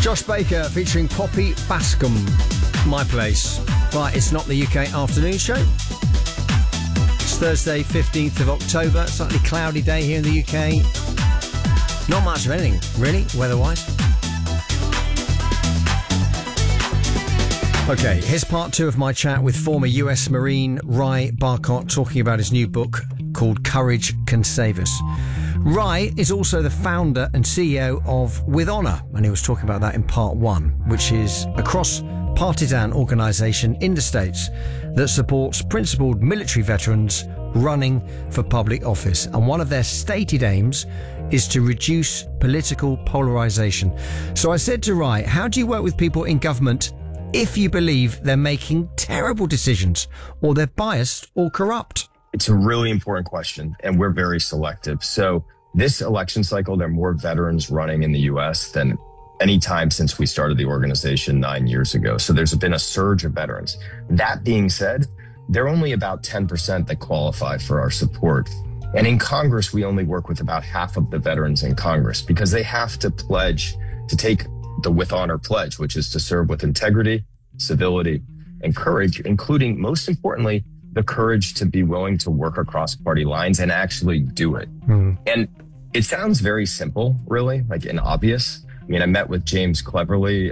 Josh Baker featuring Poppy Bascom, My Place. Right, it's not the UK afternoon show. It's Thursday, 15th of October. Slightly cloudy day here in the UK. Not much of anything, really, weather-wise. Okay, here's part two of my chat with former US Marine Ry Barcott talking about his new book called Courage Can Save Us. Ry is also the founder and CEO of With Honour, and he was talking about that in part one, which is a cross-partisan organisation in the States that supports principled military veterans running for public office. And one of their stated aims is to reduce political polarisation. So I said to Ry, how do you work with people in government if you believe they're making terrible decisions or they're biased or corrupt? It's a really important question, and we're very selective. So this election cycle, there are more veterans running in the U.S. than any time since we started the organization 9 years ago. So there's been a surge of veterans. That being said, there are only about 10% that qualify for our support. And in Congress, we only work with about half of the veterans in Congress because they have to pledge to take the With Honor pledge, which is to serve with integrity, civility, and courage, including, most importantly, the courage to be willing to work across party lines and actually do it. And it sounds very simple, really, like and obvious. I mean, I met with James Cleverly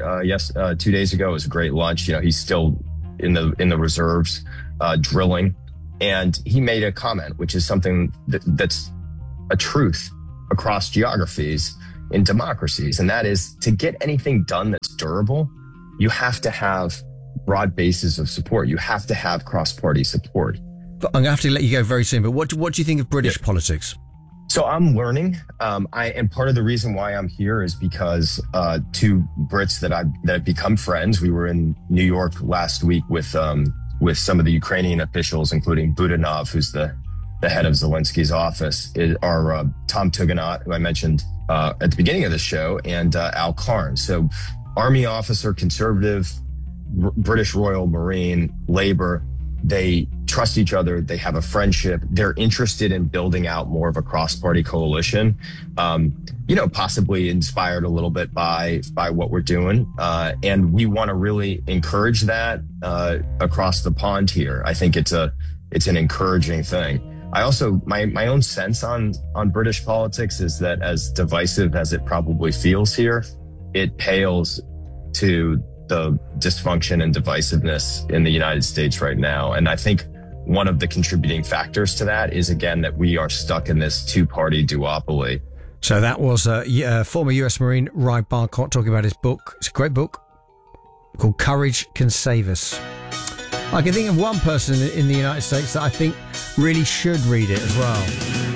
2 days ago. It was a great lunch. You know, he's still in the reserves drilling, and he made a comment, which is something that's a truth across geographies in democracies, and that is to get anything done that's durable, you have to have broad bases of support. You have to have cross-party support. But I'm going to have to let you go very soon, but what do you think of British politics? So I'm learning. And part of the reason why I'm here is because two Brits that have become friends. We were in New York last week with some of the Ukrainian officials, including Budanov, who's the head of Zelensky's office, are Tom Tugendhat, who I mentioned at the beginning of the show, and Al Karn. So Army officer, conservative, British Royal Marine, Labour, they trust each other. They have a friendship. They're interested in building out more of a cross-party coalition, possibly inspired a little bit by what we're doing. And we want to really encourage that across the pond here. I think it's an encouraging thing. I also, my own sense on British politics is that as divisive as it probably feels here, it pales to the dysfunction and divisiveness in the United States right now. And I think one of the contributing factors to that is, again, that we are stuck in this two-party duopoly. So that was former US Marine Ry Barcott talking about his book. It's a great book called Courage Can Save Us. I can think of one person in the United States that I think really should read it as well.